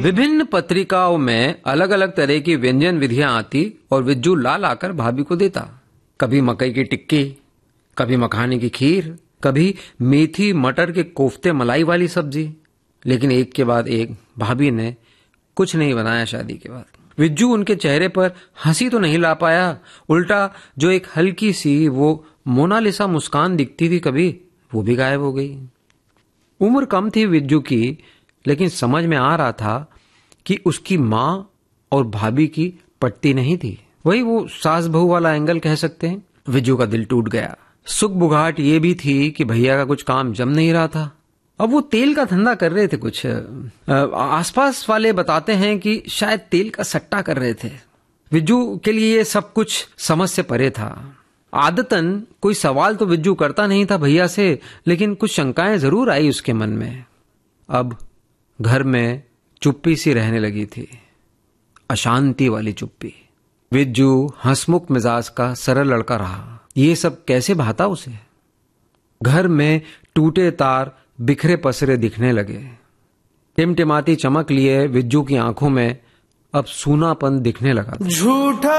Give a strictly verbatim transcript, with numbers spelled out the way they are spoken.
विभिन्न पत्रिकाओं में अलग अलग तरह की व्यंजन विधियां आती और विज्जू ला लाकर भाभी को देता। कभी मकई की टिक्की, कभी मखाने की खीर, कभी मेथी मटर के कोफ्ते मलाई वाली सब्जी। लेकिन एक के बाद एक भाभी ने कुछ नहीं बनाया शादी के बाद। विज्जू उनके चेहरे पर हंसी तो नहीं ला पाया, उल्टा जो एक हल्की सी वो मोनालिसा मुस्कान दिखती थी कभी, वो भी गायब हो गई। उम्र कम थी विज्जू की, लेकिन समझ में आ रहा था कि उसकी माँ और भाभी की पटती नहीं थी। वही वो सास बहू वाला एंगल कह सकते हैं। विज्जू का दिल टूट गया। सुख बुघाट ये भी थी कि भैया का कुछ काम जम नहीं रहा था। अब वो तेल का धंधा कर रहे थे कुछ। आसपास वाले बताते हैं कि शायद तेल का सट्टा कर रहे थे। विज्जू के लिए ये सब कुछ समझ से परे था। आदतन कोई सवाल तो विज्जू करता नहीं था भैया से, लेकिन कुछ शंकाएं जरूर आई उसके मन में। अब घर में चुप्पी सी रहने लगी थी, अशांति वाली चुप्पी। विज्जू हंसमुख मिजाज का सरल लड़का रहा। ये सब कैसे भाता उसे। घर में टूटे तार बिखरे पसरे दिखने लगे। टिमटिमाती चमक लिए विज्जू की आंखों में अब सूनापन दिखने लगा। झूठा